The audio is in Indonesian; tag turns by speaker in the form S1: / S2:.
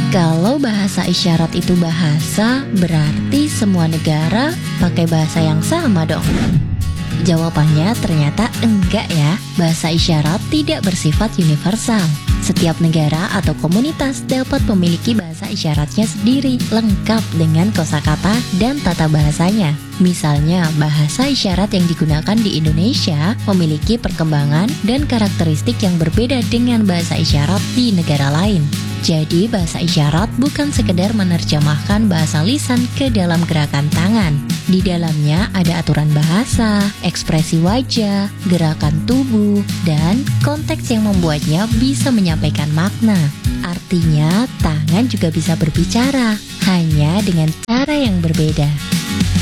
S1: Kalau bahasa isyarat itu bahasa, berarti semua negara pakai bahasa yang sama dong. Jawabannya ternyata enggak ya. Bahasa isyarat tidak bersifat universal. Setiap negara atau komunitas dapat memiliki bahasa isyaratnya sendiri, lengkap dengan kosakata dan tata bahasanya. Misalnya, bahasa isyarat yang digunakan di Indonesia memiliki perkembangan dan karakteristik yang berbeda dengan bahasa isyarat di negara lain. Jadi, bahasa isyarat bukan sekedar menerjemahkan bahasa lisan ke dalam gerakan tangan. Di dalamnya ada aturan bahasa, ekspresi wajah, gerakan tubuh, dan konteks yang membuatnya bisa menyampaikan makna. Artinya, tangan juga bisa berbicara, hanya dengan cara yang berbeda.